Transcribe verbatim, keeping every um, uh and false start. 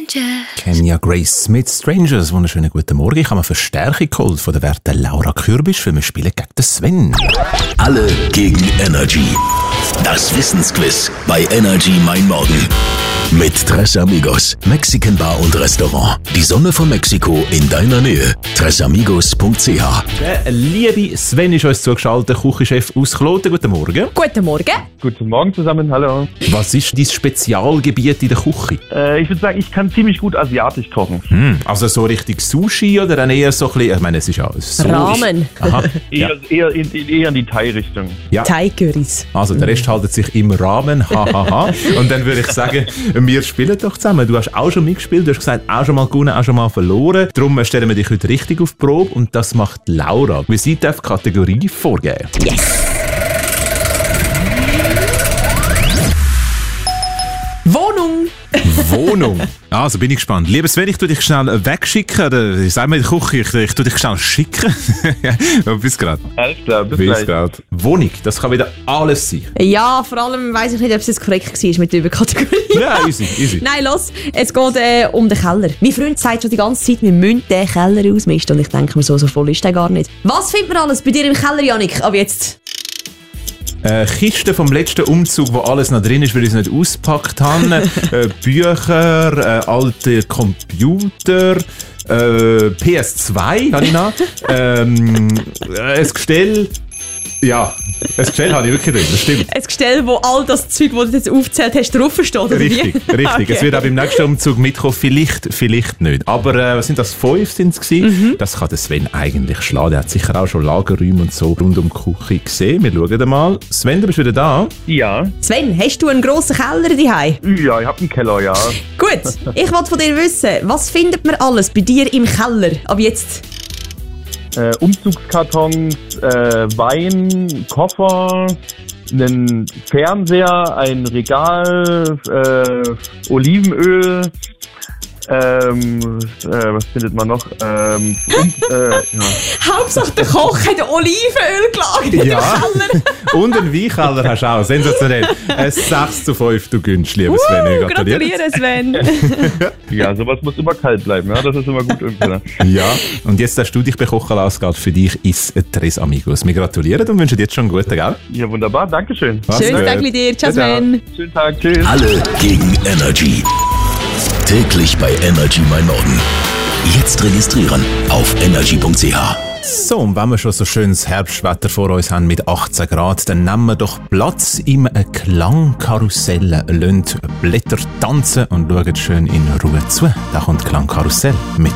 Stranger. Kenya Grace mit Strangers. Wunderschönen guten Morgen. Ich habe mir Verstärkung geholt von der werten Laura Kürbisch für wir spielen gegen den Sven. Alle gegen Energy. Das Wissensquiz bei Energy Mein Morgen. Mit Tres Amigos, Mexican Bar und Restaurant. Die Sonne von Mexiko in deiner Nähe. tres amigos punkt c h. Der liebe Sven ist uns zugeschaltet, Küchenchef aus Kloten. Guten Morgen. Guten Morgen. Guten Morgen zusammen, hallo. Was ist dein Spezialgebiet in der Küche? Äh, ich würde sagen, ich kann ziemlich gut asiatisch kochen. Hm, also so richtig Sushi oder dann eher so ein bisschen, ich meine, es ist ja so Ramen. Aha, ja. Eher, eher, in, eher in die Thai-Richtung. Ja. Thai-Currys. Also der Rest haltet sich im Rahmen, hahaha. Und dann würde ich sagen, wir spielen doch zusammen. Du hast auch schon mitgespielt, du hast gesagt, auch schon mal gewonnen, auch schon mal verloren. Darum stellen wir dich heute richtig auf die Probe und das macht Laura. Wir sie darf die Kategorie vorgeben. Yes. Wohnung. Wohnung. Also bin ich gespannt. Lieber Sven, ich tu dich schnell wegschicken. Oder, ich sag mal in der Küche, ich, ich tu dich schnell schicken. Bis gerade. Alles klar, bis, Bis gleich. gerade. Wohnung, das kann wieder alles sein. Ja, vor allem weiss ich nicht, ob es jetzt korrekt war mit der Überkategorie. Ja, easy, easy. Nein, los, es geht äh, um den Keller. Mein Freund sagt schon die ganze Zeit, wir müssen den Keller ausmisten. Und ich denke mir so, so voll ist der gar nicht. Was findet man alles bei dir im Keller, Jannik? Aber jetzt... Äh, Kiste vom letzten Umzug, wo alles noch drin ist, weil ich es nicht ausgepackt habe. äh, Bücher, äh, alte Computer, äh, P S zwei habe ich noch. ähm, äh, ein Gestell. Ja, ein Gestell habe ich wirklich drin, das stimmt. Ein Gestell, wo all das Zeug, das du jetzt aufgezählt hast, draufsteht, oder Richtig, wie? richtig. Okay. Es wird auch beim nächsten Umzug mitkommen, vielleicht, vielleicht nicht. Aber äh, was sind das, fünf sind es gewesen? Mhm. Das kann der Sven eigentlich schlagen. Der hat sicher auch schon Lagerräume und so rund um die Küche gesehen. Wir schauen mal. Sven, du bist wieder da. Ja. Sven, hast du einen grossen Keller daheim? Ja, ich habe einen Keller, ja. Gut, ich wollte von dir wissen, was findet man alles bei dir im Keller ab jetzt? Äh, Umzugskartons, äh, Wein, Koffer, einen Fernseher, ein Regal, äh, Olivenöl, ähm, äh, was findet man noch? Ähm, und, äh, ja. Hauptsache der Koch hat Olivenöl gelagert Ja. im Keller. Und einen Weinkeller hast du auch. Sensationell. Ein sechs zu fünf, du gönnst, lieber Sven. Uh, Gratuliere. gratuliere, Sven. Ja, sowas muss immer kalt bleiben, ja? Das ist immer gut irgendwie. Ja, und jetzt hast du dich bekochen lassen, geht für dich ist Tres Amigos. Wir gratulieren und wünschen dir jetzt schon einen guten, gell? Ja, wunderbar, dankeschön. Was Schönes gut. Tag mit dir. Ciao, Ciao. Sven. Schönen Tag, tschüss. Alle gegen Energy. Täglich bei Energy Mein Morgen. Jetzt registrieren auf energy punkt c h. So, und wenn wir schon so schönes Herbstwetter vor uns haben mit achtzehn Grad, dann nehmen wir doch Platz im Klangkarussell, lassen Blätter tanzen und schauen schön in Ruhe zu. Da kommt Klangkarussell mit